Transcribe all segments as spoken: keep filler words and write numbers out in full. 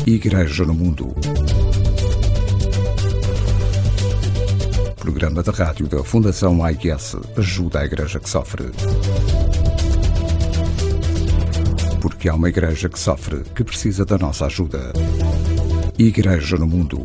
Igreja no Mundo. Programa da rádio da Fundação A I S ajuda a Igreja que sofre. Porque há uma Igreja que sofre que precisa da nossa ajuda. Igreja no Mundo.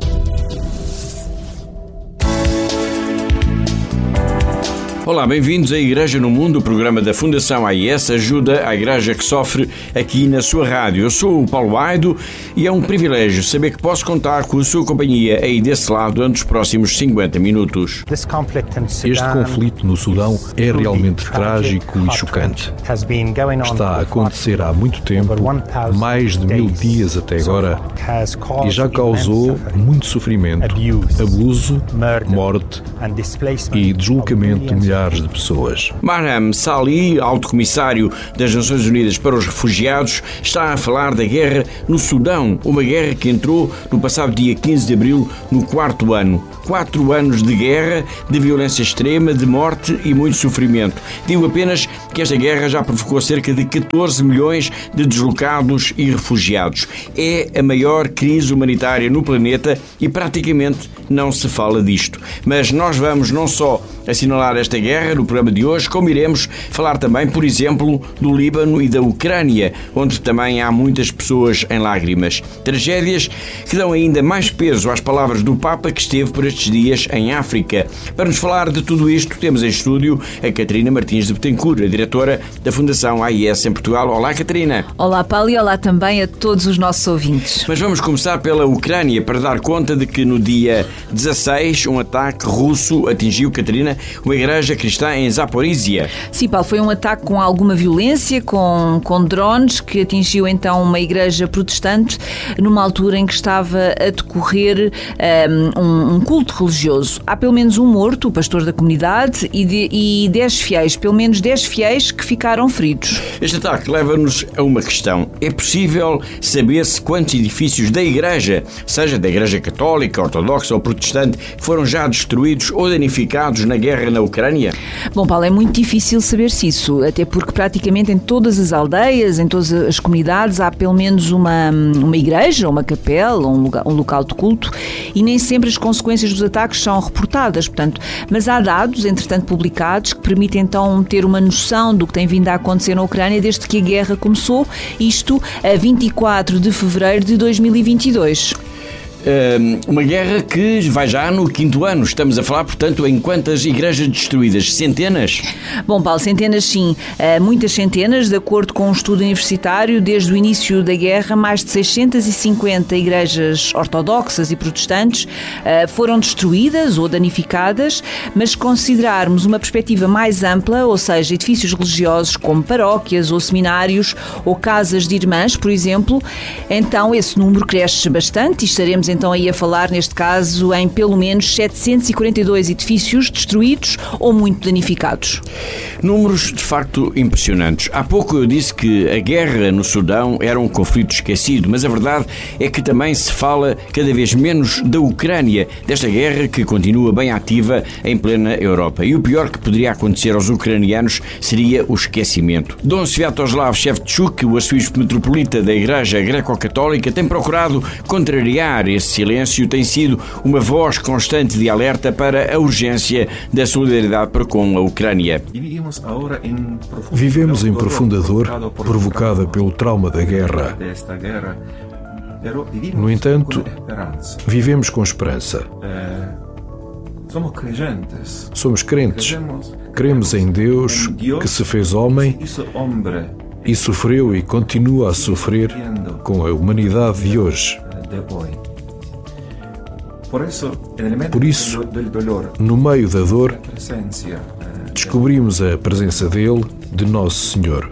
Olá, bem-vindos à Igreja no Mundo, o programa da Fundação A I S ajuda a Igreja que sofre aqui na sua rádio. Eu sou o Paulo Aido e é um privilégio saber que posso contar com a sua companhia aí desse lado durante os próximos cinquenta minutos. Este conflito no Sudão é realmente trágico e chocante. Está a acontecer há muito tempo, mais de mil dias até agora, e já causou muito sofrimento, abuso, morte e deslocamento de milhares de pessoas. Marham Salih, alto comissário das Nações Unidas para os Refugiados, está a falar da guerra no Sudão, uma guerra que entrou no passado dia quinze de abril no quarto ano. Quatro anos de guerra, de violência extrema, de morte e muito sofrimento. Digo apenas que esta guerra já provocou cerca de catorze milhões de deslocados e refugiados. É a maior crise humanitária no planeta e praticamente não se fala disto. Mas nós vamos não só assinalar esta guerra no programa de hoje, como iremos falar também, por exemplo, do Líbano e da Ucrânia, onde também há muitas pessoas em lágrimas. Tragédias que dão ainda mais peso às palavras do Papa que esteve por estes dias em África. Para nos falar de tudo isto, temos em estúdio a Catarina Martins de Betancourt, a diretora da Fundação A I S em Portugal. Olá, Catarina. Olá, Paulo, e olá também a todos os nossos ouvintes. Mas vamos começar pela Ucrânia para dar conta de que no dia dezasseis um ataque russo atingiu, Catarina, uma igreja cristã em Zaporizhia. Sim, Paulo, foi um ataque com alguma violência, com, com drones, que atingiu então uma igreja protestante numa altura em que estava a decorrer um, um culto religioso. Há pelo menos um morto, o pastor da comunidade, e, de, e dez fiéis, pelo menos dez fiéis que ficaram feridos. Este ataque leva-nos a uma questão. É possível saber-se quantos edifícios da igreja, seja da igreja católica, ortodoxa ou protestante, foram já destruídos ou danificados na guerra na Ucrânia? Bom, Paulo, é muito difícil saber-se isso, até porque praticamente em todas as aldeias, em todas as comunidades, há pelo menos uma, uma igreja, uma capela, um, lugar, um local de culto, e nem sempre as consequências dos ataques são reportadas, portanto, mas há dados, entretanto, publicados, que permitem então ter uma noção do que tem vindo a acontecer na Ucrânia desde que a guerra começou, isto a vinte e quatro de fevereiro de dois mil e vinte e dois. Uma guerra que vai já no quinto ano. Estamos a falar, portanto, em quantas igrejas destruídas? Centenas? Bom, Paulo, centenas sim. Muitas centenas, de acordo com um estudo universitário, desde o início da guerra, mais de seiscentas e cinquenta igrejas ortodoxas e protestantes foram destruídas ou danificadas, mas se considerarmos uma perspectiva mais ampla, ou seja, edifícios religiosos como paróquias ou seminários ou casas de irmãs, por exemplo, então esse número cresce bastante e estaremos então aí a falar, neste caso, em pelo menos setecentos e quarenta e dois edifícios destruídos ou muito danificados. Números de facto impressionantes. Há pouco eu disse que a guerra no Sudão era um conflito esquecido, mas a verdade é que também se fala cada vez menos da Ucrânia, desta guerra que continua bem ativa em plena Europa. E o pior que poderia acontecer aos ucranianos seria o esquecimento. Dom Sviatoslav Shevchuk, o arcebispo metropolita da Igreja Greco-Católica, tem procurado contrariar esse silêncio, tem sido uma voz constante de alerta para a urgência da solidariedade para com a Ucrânia. Vivemos em profunda dor provocada pelo trauma da guerra. No entanto, vivemos com esperança. Somos crentes. Cremos em Deus que se fez homem e sofreu e continua a sofrer com a humanidade de hoje. Por isso, no meio da dor, descobrimos a presença dele, de Nosso Senhor.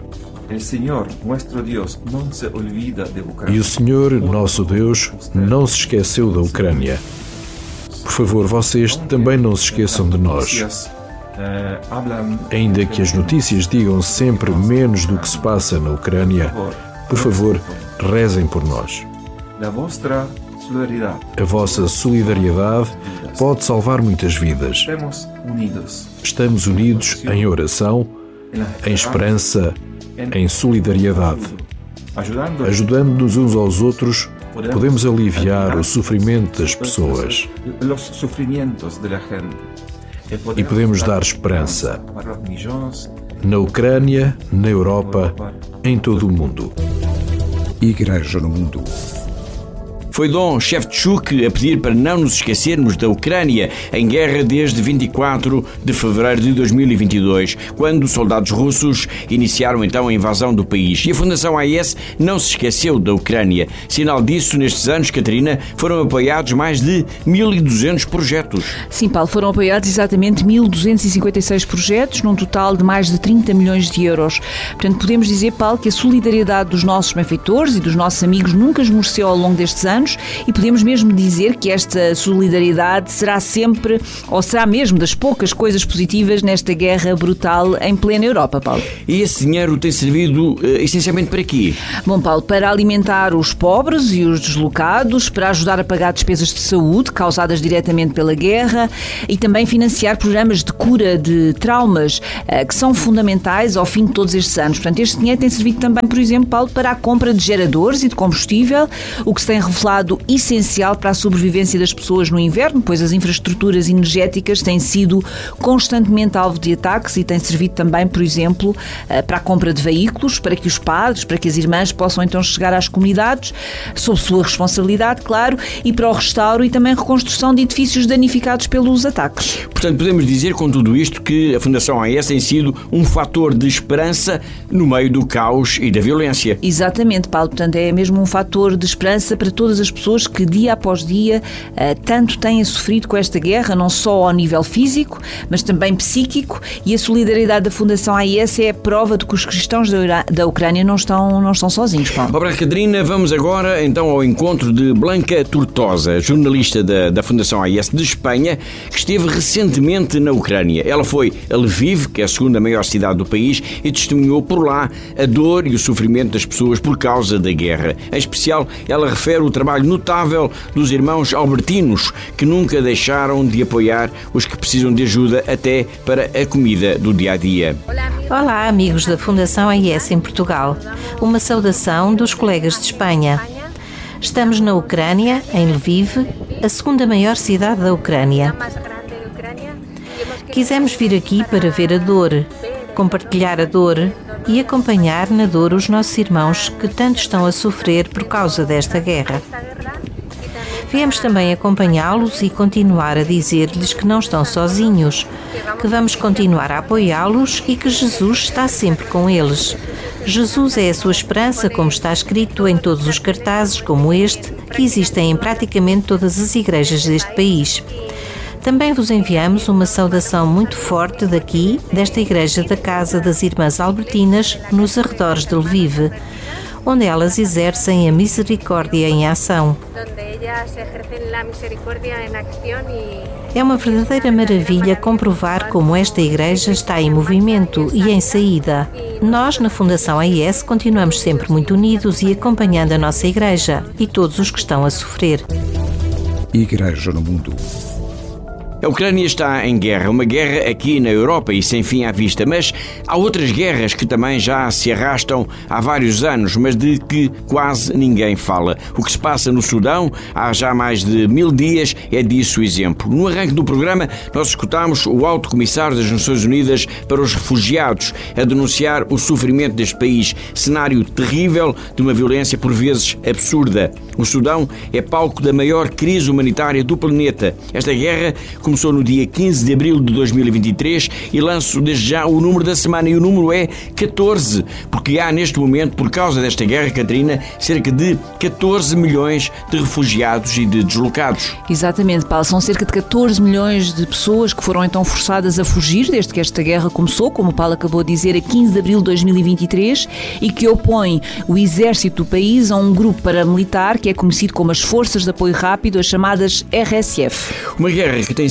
E o Senhor, nosso Deus, não se esqueceu da Ucrânia. Por favor, vocês também não se esqueçam de nós. Ainda que as notícias digam sempre menos do que se passa na Ucrânia, por favor, rezem por nós. A vossa solidariedade pode salvar muitas vidas. Estamos unidos em oração, em esperança, em solidariedade, ajudando-nos uns aos outros podemos aliviar o sofrimento das pessoas e podemos dar esperança na Ucrânia, na Europa, em todo o mundo. Igreja no Mundo. Foi Dom Shevchuk a pedir para não nos esquecermos da Ucrânia em guerra desde vinte e quatro de fevereiro de dois mil e vinte e dois, quando soldados russos iniciaram então a invasão do país. E a Fundação A I S não se esqueceu da Ucrânia. Sinal disso, nestes anos, Catarina, foram apoiados mais de mil e duzentos projetos. Sim, Paulo, foram apoiados exatamente mil duzentos e cinquenta e seis projetos, num total de mais de trinta milhões de euros. Portanto, podemos dizer, Paulo, que a solidariedade dos nossos benfeitores e dos nossos amigos nunca esmoreceu ao longo destes anos. E podemos mesmo dizer que esta solidariedade será sempre, ou será mesmo das poucas coisas positivas nesta guerra brutal em plena Europa, Paulo. E esse dinheiro tem servido uh, essencialmente para quê? Bom, Paulo, para alimentar os pobres e os deslocados, para ajudar a pagar despesas de saúde causadas diretamente pela guerra e também financiar programas de cura de traumas uh, que são fundamentais ao fim de todos estes anos. Portanto, este dinheiro tem servido também, por exemplo, Paulo, para a compra de geradores e de combustível, o que se tem revelado essencial para a sobrevivência das pessoas no inverno, pois as infraestruturas energéticas têm sido constantemente alvo de ataques e têm servido também, por exemplo, para a compra de veículos, para que os padres, para que as irmãs possam então chegar às comunidades, sob sua responsabilidade, claro, e para o restauro e também reconstrução de edifícios danificados pelos ataques. Portanto, podemos dizer com tudo isto que a Fundação A I S tem sido um fator de esperança no meio do caos e da violência. Exatamente, Paulo. Portanto, é mesmo um fator de esperança para todas as pessoas que dia após dia uh, tanto têm sofrido com esta guerra, não só ao nível físico, mas também psíquico, e a solidariedade da Fundação A I S é a prova de que os cristãos da, Ura- da Ucrânia não estão, não estão sozinhos, Paulo. Obrigado, Catarina. Vamos agora então ao encontro de Blanca Tortosa, jornalista da, da Fundação A I S de Espanha, que esteve recentemente na Ucrânia. Ela foi a Lviv, que é a segunda maior cidade do país, e testemunhou por lá a dor e o sofrimento das pessoas por causa da guerra. Em especial, ela refere o trabalho notável dos irmãos albertinos, que nunca deixaram de apoiar os que precisam de ajuda até para a comida do dia-a-dia. Olá, amigos da Fundação A I S em Portugal. Uma saudação dos colegas de Espanha. Estamos na Ucrânia, em Lviv, a segunda maior cidade da Ucrânia. Quisemos vir aqui para ver a dor, compartilhar a dor e acompanhar na dor os nossos irmãos que tanto estão a sofrer por causa desta guerra. Viemos também acompanhá-los e continuar a dizer-lhes que não estão sozinhos, que vamos continuar a apoiá-los e que Jesus está sempre com eles. Jesus é a sua esperança, como está escrito em todos os cartazes como este, que existem em praticamente todas as igrejas deste país. Também vos enviamos uma saudação muito forte daqui, desta igreja da Casa das Irmãs Albertinas, nos arredores de Lviv, onde elas exercem a misericórdia em ação. É uma verdadeira maravilha comprovar como esta igreja está em movimento e em saída. Nós, na Fundação A I S, continuamos sempre muito unidos e acompanhando a nossa igreja e todos os que estão a sofrer. Igreja no Mundo. A Ucrânia está em guerra, uma guerra aqui na Europa e sem fim à vista, mas há outras guerras que também já se arrastam há vários anos, mas de que quase ninguém fala. O que se passa no Sudão há já mais de mil dias é disso o exemplo. No arranque do programa, nós escutámos o Alto Comissário das Nações Unidas para os Refugiados a denunciar o sofrimento deste país, cenário terrível de uma violência por vezes absurda. O Sudão é palco da maior crise humanitária do planeta. Esta guerra começou no dia quinze de abril de dois mil e vinte e três e lanço desde já o número da semana, e o número é catorze, porque há neste momento, por causa desta guerra, Catarina, cerca de catorze milhões de refugiados e de deslocados. Exatamente, Paulo. São cerca de catorze milhões de pessoas que foram então forçadas a fugir desde que esta guerra começou, como o Paulo acabou de dizer, a quinze de abril de dois mil e vinte e três, e que opõe o exército do país a um grupo paramilitar que é conhecido como as Forças de Apoio Rápido, as chamadas R S F. Uma guerra que tem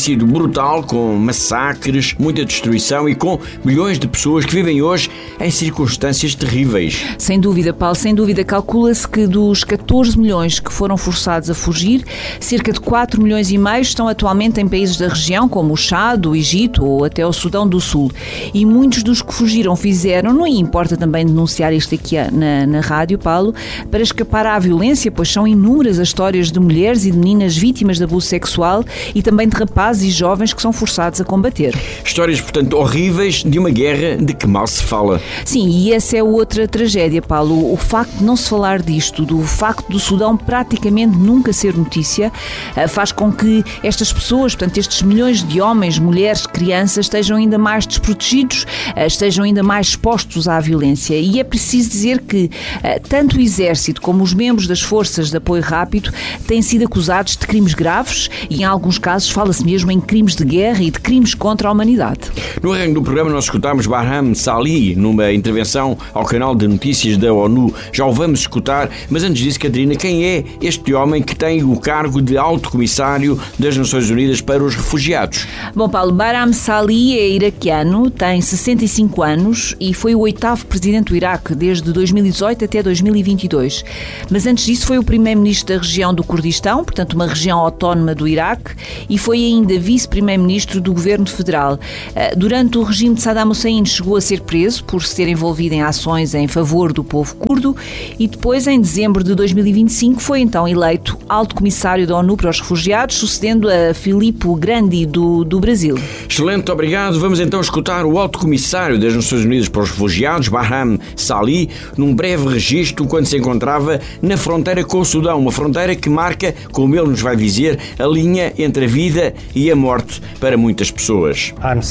sido brutal, com massacres, muita destruição e com milhões de pessoas que vivem hoje em circunstâncias terríveis. Sem dúvida, Paulo, sem dúvida. Calcula-se que dos catorze milhões que foram forçados a fugir, cerca de quatro milhões e meio estão atualmente em países da região, como o Chad, o Egito ou até o Sudão do Sul. E muitos dos que fugiram fizeram, não importa também denunciar isto aqui na, na rádio, Paulo, para escapar à violência, pois são inúmeras as histórias de mulheres e de meninas vítimas de abuso sexual e também de rapazes e jovens que são forçados a combater. Histórias, portanto, horríveis de uma guerra de que mal se fala. Sim, e essa é outra tragédia, Paulo. O facto de não se falar disto, do facto do Sudão praticamente nunca ser notícia, faz com que estas pessoas, portanto, estes milhões de homens, mulheres, crianças, estejam ainda mais desprotegidos, estejam ainda mais expostos à violência. E é preciso dizer que tanto o Exército como os membros das Forças de Apoio Rápido têm sido acusados de crimes graves e, em alguns casos, fala-se mesmo em crimes de guerra e de crimes contra a humanidade. No arranque do programa nós escutámos Barham Salih numa intervenção ao canal de notícias da ONU. Já o vamos escutar, mas antes disso, Catarina, quem é este homem que tem o cargo de Alto Comissário das Nações Unidas para os Refugiados? Bom, Paulo, Barham Salih é iraquiano, tem sessenta e cinco anos e foi o oitavo presidente do Iraque desde dois mil e dezoito até dois mil e vinte e dois. Mas antes disso foi o primeiro-ministro da região do Kurdistão, portanto uma região autónoma do Iraque, e foi ainda vice-primeiro-ministro do governo federal. Durante o regime de Saddam Hussein chegou a ser preso por se ter envolvido em ações em favor do povo curdo e depois, em dezembro de dois mil e vinte e cinco, foi então eleito Alto Comissário da ONU para os Refugiados, sucedendo a Filippo Grandi do, do Brasil. Excelente, obrigado. Vamos então escutar o Alto Comissário das Nações Unidas para os Refugiados, Barham Salih, num breve registro quando se encontrava na fronteira com o Sudão, uma fronteira que marca, como ele nos vai dizer, a linha entre a vida e a morte para muitas pessoas.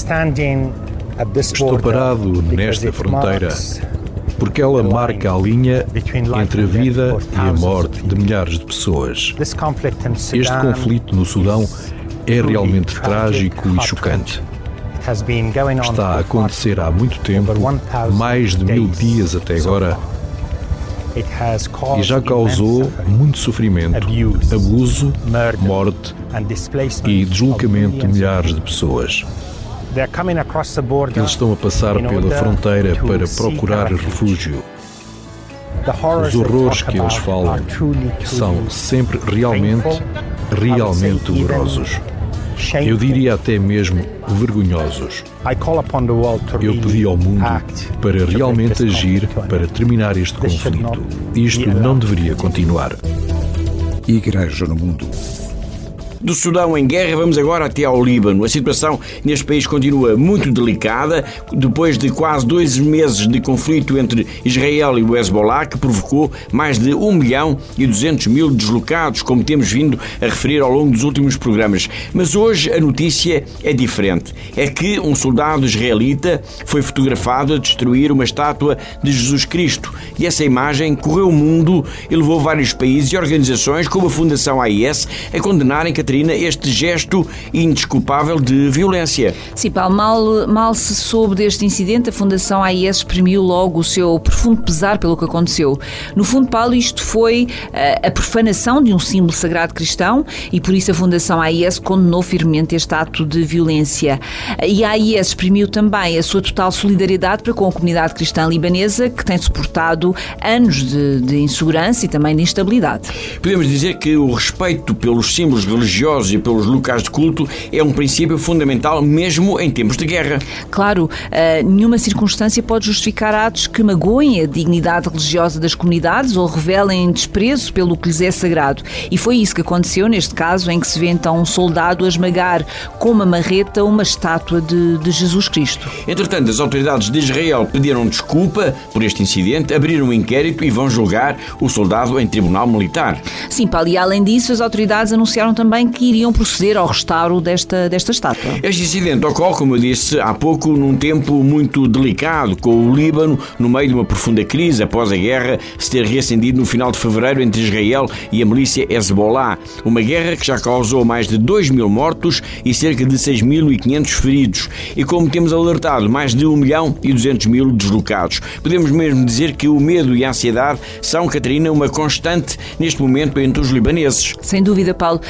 Estou parado nesta fronteira porque ela marca a linha entre a vida e a morte de milhares de pessoas. Este conflito no Sudão é realmente trágico e chocante. Está a acontecer há muito tempo, mais de mil dias até agora, e já causou muito sofrimento, abuso, morte e deslocamento de milhares de pessoas. Eles estão a passar pela fronteira para procurar refúgio. Os horrores que eles falam são sempre realmente, realmente dolorosos. Eu diria até mesmo vergonhosos. Eu pedi ao mundo para realmente agir para terminar este conflito. Isto não deveria continuar. Igreja no Mundo. Do Sudão em guerra, vamos agora até ao Líbano. A situação neste país continua muito delicada, depois de quase dois meses de conflito entre Israel e o Hezbollah, que provocou mais de um milhão e duzentos mil deslocados, como temos vindo a referir ao longo dos últimos programas. Mas hoje a notícia é diferente. É que um soldado israelita foi fotografado a destruir uma estátua de Jesus Cristo. E essa imagem correu o mundo e levou vários países e organizações, como a Fundação A I S, a condenarem Catarina este gesto indesculpável de violência. Sim, Paulo, mal, mal se soube deste incidente, a Fundação A I S exprimiu logo o seu profundo pesar pelo que aconteceu. No fundo, Paulo, isto foi uh, a profanação de um símbolo sagrado cristão e por isso a Fundação A I S condenou firmemente este ato de violência. E a A I S exprimiu também a sua total solidariedade para com a comunidade cristã libanesa, que tem suportado anos de, de insegurança e também de instabilidade. Podemos dizer que o respeito pelos símbolos religiosos e pelos locais de culto é um princípio fundamental mesmo em tempos de guerra. Claro, uh, nenhuma circunstância pode justificar atos que magoem a dignidade religiosa das comunidades ou revelem desprezo pelo que lhes é sagrado. E foi isso que aconteceu neste caso, em que se vê então um soldado a esmagar com uma marreta uma estátua de, de Jesus Cristo. Entretanto, as autoridades de Israel pediram desculpa por este incidente, abriram um inquérito e vão julgar o soldado em tribunal militar. Sim, Paulo, e além disso, as autoridades anunciaram também que iriam proceder ao restauro desta, desta estátua. Este incidente ocorre, como eu disse há pouco, num tempo muito delicado, com o Líbano no meio de uma profunda crise após a guerra se ter reacendido no final de fevereiro entre Israel e a milícia Hezbollah. Uma guerra que já causou mais de dois mil mortos e cerca de seis mil e quinhentos feridos. E como temos alertado, mais de um milhão e duzentos mil deslocados. Podemos mesmo dizer que o medo e a ansiedade são, Catarina, uma constante neste momento entre os libaneses. Sem dúvida, Paulo.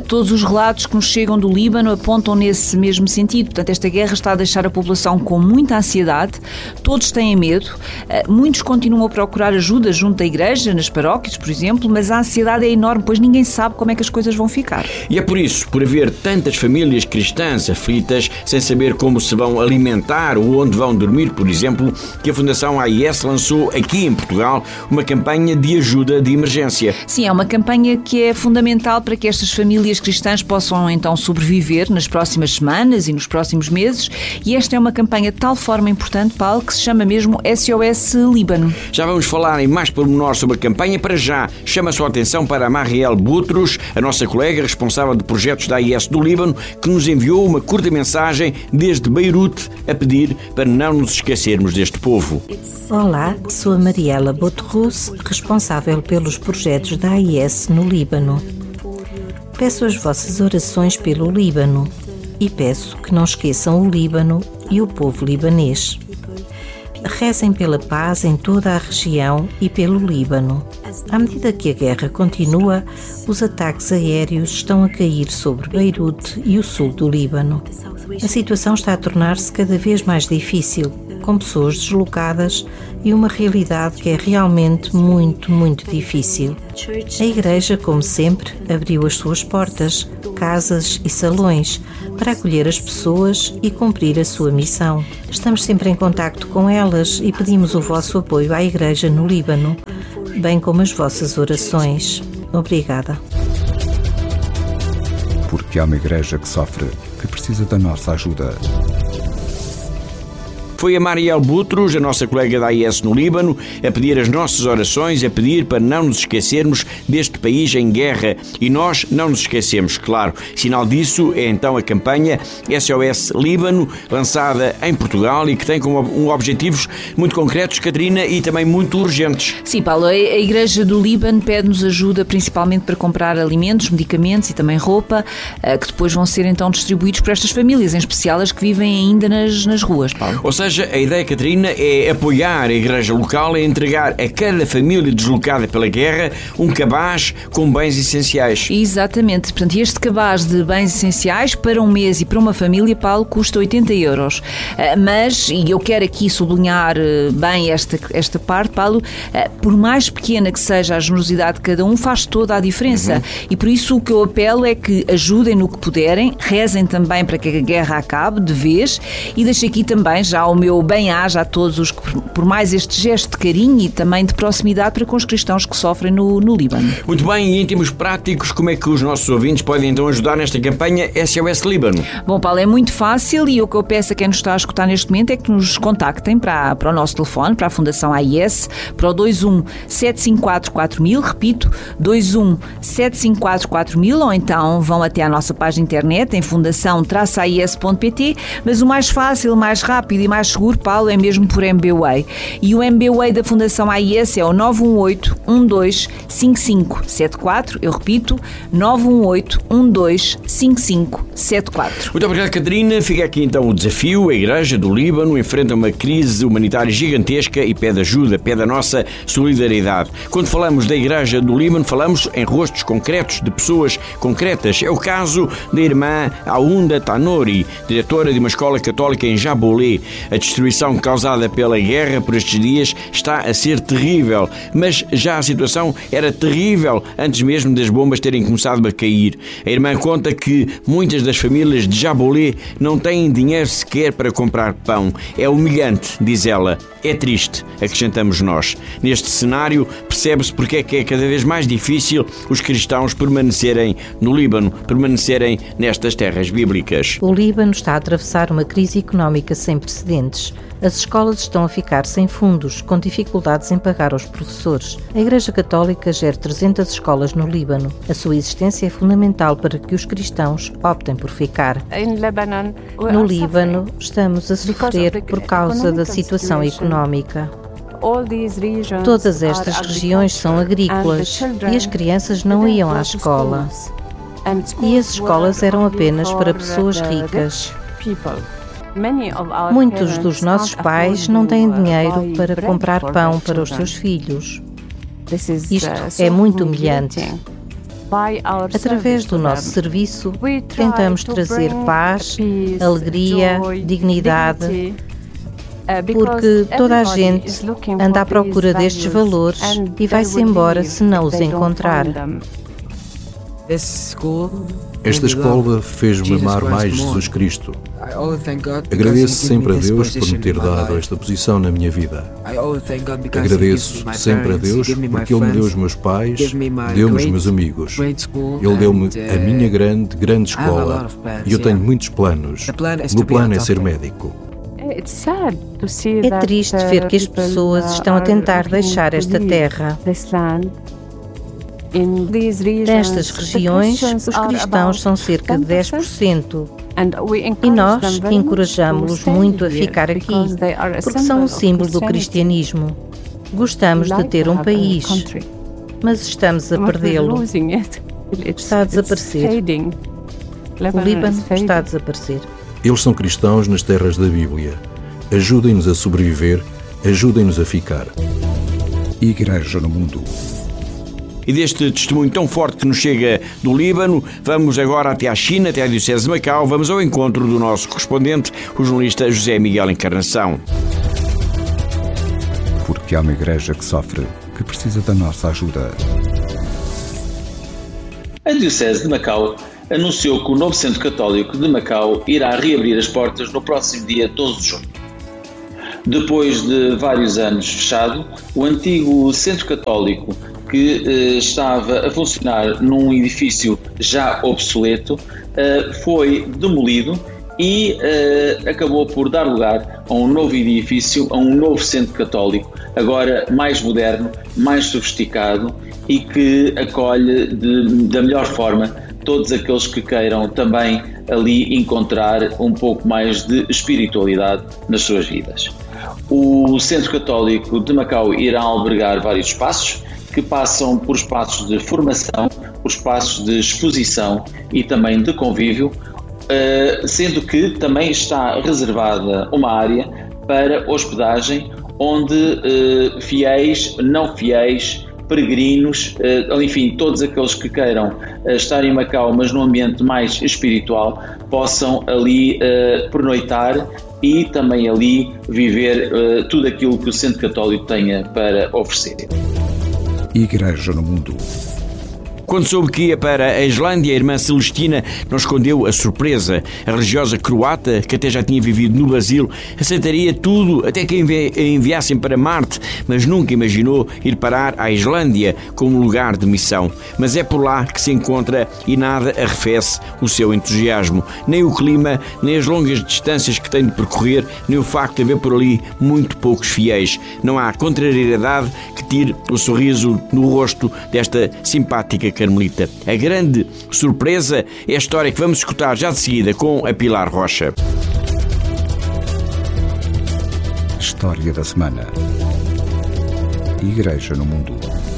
Todos os relatos que nos chegam do Líbano apontam nesse mesmo sentido. Portanto, esta guerra está a deixar a população com muita ansiedade, todos têm medo, muitos continuam a procurar ajuda junto da igreja, nas paróquias, por exemplo, mas a ansiedade é enorme, pois ninguém sabe como é que as coisas vão ficar. E é por isso, por haver tantas famílias cristãs aflitas, sem saber como se vão alimentar ou onde vão dormir, por exemplo, que a Fundação A I S lançou aqui em Portugal uma campanha de ajuda de emergência. Sim, é uma campanha que é fundamental para que estas famílias cristãs possam então sobreviver nas próximas semanas e nos próximos meses, e esta é uma campanha de tal forma importante, Paulo, que se chama mesmo S O S Líbano. Já vamos falar em mais pormenor sobre a campanha. Para já, chama a sua atenção para a Marielle Boutros, a nossa colega responsável de projetos da A I S do Líbano, que nos enviou uma curta mensagem desde Beirute a pedir para não nos esquecermos deste povo. Olá, sou a Marielle Boutros, responsável pelos projetos da A I S no Líbano. Peço as vossas orações pelo Líbano e peço que não esqueçam o Líbano e o povo libanês. Rezem pela paz em toda a região e pelo Líbano. À medida que a guerra continua, os ataques aéreos estão a cair sobre Beirute e o sul do Líbano. A situação está a tornar-se cada vez mais difícil, com pessoas deslocadas e uma realidade que é realmente muito, muito difícil. A igreja, como sempre, abriu as suas portas, casas e salões para acolher as pessoas e cumprir a sua missão. Estamos sempre em contacto com elas e pedimos o vosso apoio à igreja no Líbano, bem como as vossas orações. Obrigada. Porque há uma igreja que sofre, que precisa da nossa ajuda. Foi a Marielle Boutros, a nossa colega da A I S no Líbano, a pedir as nossas orações, a pedir para não nos esquecermos deste país em guerra. E nós não nos esquecemos, claro. Sinal disso é então a campanha S O S Líbano, lançada em Portugal e que tem como um objetivos muito concretos, Catarina, e também muito urgentes. Sim, Paulo, a Igreja do Líbano pede-nos ajuda principalmente para comprar alimentos, medicamentos e também roupa, que depois vão ser então distribuídos para estas famílias, em especial as que vivem ainda nas, nas ruas, Paulo. Ou seja, a ideia, Catarina, é apoiar a igreja local e entregar a cada família deslocada pela guerra um cabaz com bens essenciais. Exatamente. Portanto, este cabaz de bens essenciais para um mês e para uma família, Paulo, custa oitenta euros. Mas, e eu quero aqui sublinhar bem esta, esta parte, Paulo, por mais pequena que seja a generosidade de cada um, faz toda a diferença. Uhum. E por isso o que eu apelo é que ajudem no que puderem, rezem também para que a guerra acabe de vez, e deixo aqui também já o meu bem-aja a todos os que, por mais este gesto de carinho e também de proximidade para com os cristãos que sofrem no, no Líbano. Muito bem, e em termos práticos, como é que os nossos ouvintes podem então ajudar nesta campanha S O S Líbano? Bom, Paulo, é muito fácil, e o que eu peço a quem nos está a escutar neste momento é que nos contactem para, para o nosso telefone, para a Fundação A I S, para o dois um sete cinco quatro quatro mil, repito, dois um sete cinco quatro quatro mil, ou então vão até à nossa página internet em fundação traço a i s ponto p t, mas o mais fácil, mais rápido e mais seguro, Paulo, é mesmo por M B W A I. E o M B W A I da Fundação A I S é o nove um oito um dois cinco cinco sete quatro. Eu repito, nove um oito um dois cinco cinco sete quatro. Muito obrigado, Catarina. Fica aqui então o desafio. A Igreja do Líbano enfrenta uma crise humanitária gigantesca e pede ajuda, pede a nossa solidariedade. Quando falamos da Igreja do Líbano, falamos em rostos concretos, de pessoas concretas. É o caso da irmã Aunda Tanori, diretora de uma escola católica em Jabolé. A destruição causada pela guerra por estes dias está a ser terrível, mas já a situação era terrível antes mesmo das bombas terem começado a cair. A irmã conta que muitas das famílias de Jabolé não têm dinheiro sequer para comprar pão. É humilhante, diz ela. É triste, acrescentamos nós. Neste cenário, percebe-se porque é que é cada vez mais difícil os cristãos permanecerem no Líbano, permanecerem nestas terras bíblicas. O Líbano está a atravessar uma crise económica sem precedentes. As escolas estão a ficar sem fundos, com dificuldades em pagar aos professores. A Igreja Católica gera trezentas escolas no Líbano. A sua existência é fundamental para que os cristãos optem por ficar. No Líbano, estamos a sofrer por causa da situação económica. Todas estas regiões são agrícolas e as crianças não iam à escola. E as escolas eram apenas para pessoas ricas. Muitos dos nossos pais não têm dinheiro para comprar pão para os seus filhos. Isto é muito humilhante. Através do nosso serviço, tentamos trazer paz, alegria, dignidade, porque toda a gente anda à procura destes valores e vai-se embora se não os encontrar. Esta escola fez-me amar mais Jesus Cristo. Agradeço sempre a Deus por me ter dado esta posição na minha vida. Agradeço sempre a Deus porque Ele me deu os meus pais, deu-me os meus amigos. Ele deu-me a minha grande, grande escola e eu tenho muitos planos. O meu plano é ser médico. É triste ver que as pessoas estão a tentar deixar esta terra. Nestas regiões, os cristãos são cerca de dez por cento. E nós encorajamos-los muito a ficar aqui, porque são um símbolo do cristianismo. Gostamos de ter um país, mas estamos a perdê-lo. Está a desaparecer. O Líbano está a desaparecer. Eles são cristãos nas terras da Bíblia. Ajudem-nos a sobreviver, ajudem-nos a ficar. Igreja no Mundo. E deste testemunho tão forte que nos chega do Líbano, vamos agora até à China, até à Diocese de Macau, vamos ao encontro do nosso correspondente, o jornalista José Miguel Encarnação. Porque há uma igreja que sofre, que precisa da nossa ajuda. A Diocese de Macau anunciou que o novo Centro Católico de Macau irá reabrir as portas no próximo dia doze de junho. Depois de vários anos fechado, o antigo Centro Católico, que eh, estava a funcionar num edifício já obsoleto, eh, foi demolido e eh, acabou por dar lugar a um novo edifício, a um novo Centro Católico, agora mais moderno, mais sofisticado e que acolhe de, da melhor forma todos aqueles que queiram também ali encontrar um pouco mais de espiritualidade nas suas vidas. O Centro Católico de Macau irá albergar vários espaços, que passam por espaços de formação, por espaços de exposição e também de convívio, sendo que também está reservada uma área para hospedagem, onde fiéis, não fiéis, peregrinos, enfim, todos aqueles que queiram estar em Macau, mas num ambiente mais espiritual, possam ali pernoitar e também ali viver tudo aquilo que o Centro Católico tenha para oferecer. Igreja no Mundo. Quando soube que ia para a Islândia, a irmã Celestina não escondeu a surpresa. A religiosa croata, que até já tinha vivido no Brasil, aceitaria tudo, até que a enviassem para Marte, mas nunca imaginou ir parar à Islândia como lugar de missão. Mas é por lá que se encontra e nada arrefece o seu entusiasmo. Nem o clima, nem as longas distâncias que tem de percorrer, nem o facto de haver por ali muito poucos fiéis. Não há contrariedade que tire o sorriso no rosto desta simpática carmelita. A grande surpresa é a história que vamos escutar já de seguida com a Pilar Rocha. História da semana. Igreja no Mundo.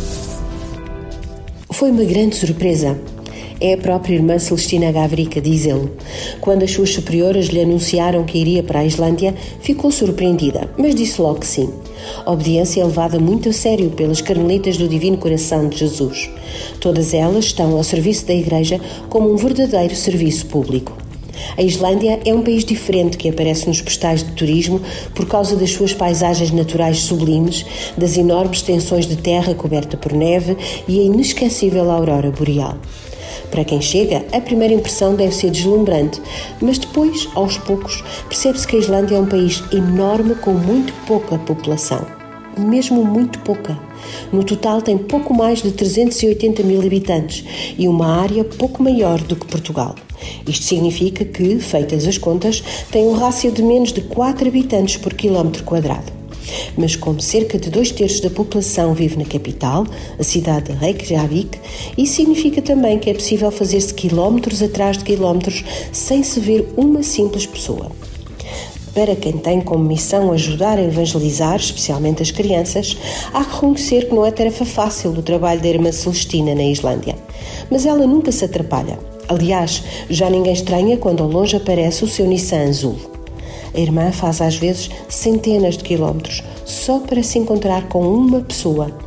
Foi uma grande surpresa. É a própria irmã Celestina Gavrica, diz ele. Quando as suas superiores lhe anunciaram que iria para a Islândia, ficou surpreendida, mas disse logo que sim. A obediência é levada muito a sério pelas carmelitas do Divino Coração de Jesus. Todas elas estão ao serviço da Igreja como um verdadeiro serviço público. A Islândia é um país diferente que aparece nos postais de turismo por causa das suas paisagens naturais sublimes, das enormes extensões de terra coberta por neve e a inesquecível aurora boreal. Para quem chega, a primeira impressão deve ser deslumbrante, mas depois, aos poucos, percebe-se que a Islândia é um país enorme com muito pouca população. Mesmo muito pouca. No total tem pouco mais de trezentos e oitenta mil habitantes e uma área pouco maior do que Portugal. Isto significa que, feitas as contas, tem um rácio de menos de quatro habitantes por quilómetro quadrado. Mas como cerca de dois terços da população vive na capital, a cidade de Reykjavik, isso significa também que é possível fazer-se quilómetros atrás de quilómetros sem se ver uma simples pessoa. Para quem tem como missão ajudar a evangelizar, especialmente as crianças, há que reconhecer que não é tarefa fácil o trabalho da irmã Celestina na Islândia. Mas ela nunca se atrapalha. Aliás, já ninguém estranha quando ao longe aparece o seu Nissan azul. A irmã faz às vezes centenas de quilómetros só para se encontrar com uma pessoa.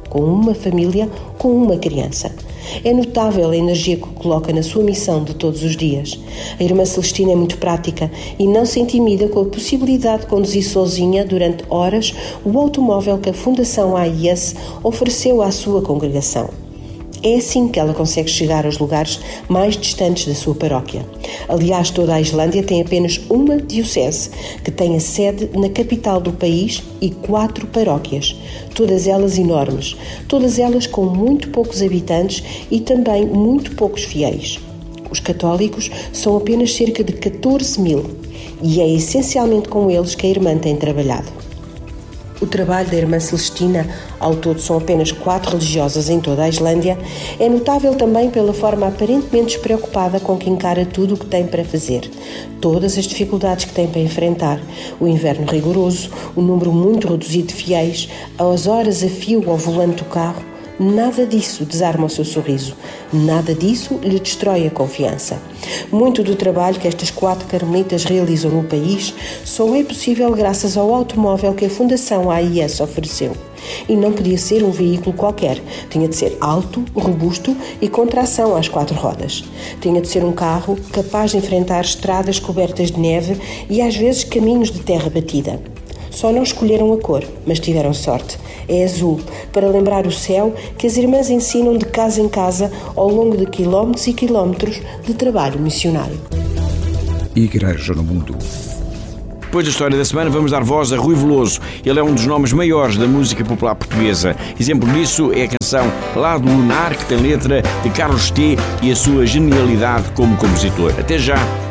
com uma família, com uma criança. É notável a energia que coloca na sua missão de todos os dias. A irmã Celestina é muito prática e não se intimida com a possibilidade de conduzir sozinha durante horas o automóvel que a Fundação A I S ofereceu à sua congregação. É assim que ela consegue chegar aos lugares mais distantes da sua paróquia. Aliás, toda a Islândia tem apenas uma diocese, que tem a sede na capital do país e quatro paróquias, todas elas enormes, todas elas com muito poucos habitantes e também muito poucos fiéis. Os católicos são apenas cerca de catorze mil e é essencialmente com eles que a irmã tem trabalhado. O trabalho da irmã Celestina, ao todo são apenas quatro religiosas em toda a Islândia, é notável também pela forma aparentemente despreocupada com que encara tudo o que tem para fazer. Todas as dificuldades que tem para enfrentar, o inverno rigoroso, o número muito reduzido de fiéis, as horas a fio ao volante do carro, nada disso desarma o seu sorriso, nada disso lhe destrói a confiança. Muito do trabalho que estas quatro carmelitas realizam no país só é possível graças ao automóvel que a Fundação A I S ofereceu. E não podia ser um veículo qualquer, tinha de ser alto, robusto e com tração às quatro rodas. Tinha de ser um carro capaz de enfrentar estradas cobertas de neve e às vezes caminhos de terra batida. Só não escolheram a cor, mas tiveram sorte. É azul, para lembrar o céu que as irmãs ensinam de casa em casa ao longo de quilómetros e quilómetros de trabalho missionário. Igreja no Mundo. Depois da história da semana, vamos dar voz a Rui Veloso. Ele é um dos nomes maiores da música popular portuguesa. Exemplo disso é a canção Lado Lunar, que tem letra de Carlos T. e a sua genialidade como compositor. Até já!